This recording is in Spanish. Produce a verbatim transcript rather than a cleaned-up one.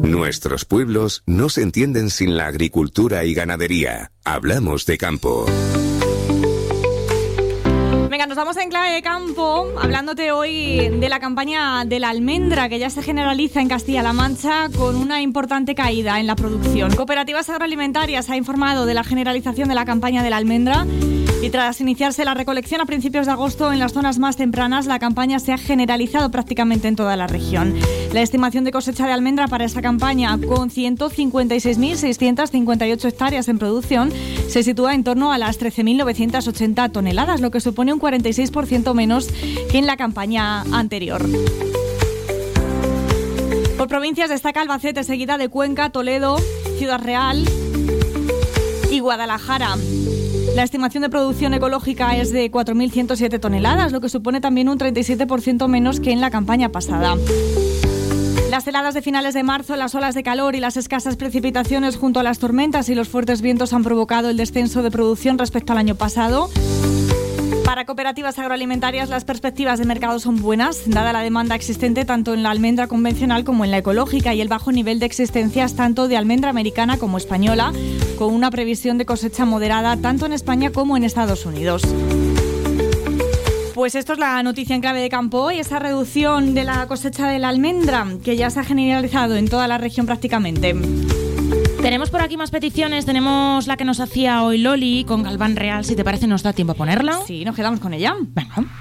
Nuestros pueblos no se entienden sin la agricultura y ganadería. Hablamos de campo. Venga, nos vamos en clave de campo, hablándote hoy de la campaña de la almendra, que ya se generaliza en Castilla-La Mancha con una importante caída en la producción. Cooperativas Agroalimentarias ha informado de la generalización de la campaña de la almendra y tras iniciarse la recolección a principios de agosto en las zonas más tempranas, la campaña se ha generalizado prácticamente en toda la región. La estimación de cosecha de almendra para esta campaña, con ciento cincuenta y seis mil seiscientas cincuenta y ocho hectáreas en producción, se sitúa en torno a las trece mil novecientas ochenta toneladas, lo que supone un cuarenta y seis por ciento menos que en la campaña anterior. Por provincias destaca Albacete, seguida de Cuenca, Toledo, Ciudad Real y Guadalajara. La estimación de producción ecológica es de cuatro mil ciento siete toneladas, lo que supone también un treinta y siete por ciento menos que en la campaña pasada. Las heladas de finales de marzo, las olas de calor y las escasas precipitaciones junto a las tormentas y los fuertes vientos han provocado el descenso de producción respecto al año pasado. Para cooperativas agroalimentarias, las perspectivas de mercado son buenas, dada la demanda existente tanto en la almendra convencional como en la ecológica y el bajo nivel de existencias tanto de almendra americana como española, con una previsión de cosecha moderada tanto en España como en Estados Unidos. Pues esto es la noticia en clave de campo y esa reducción de la cosecha de la almendra que ya se ha generalizado en toda la región prácticamente. Tenemos por aquí más peticiones. Tenemos la que nos hacía hoy Loli con Galván Real. Si te parece, nos da tiempo a ponerla. Sí, nos quedamos con ella. Venga.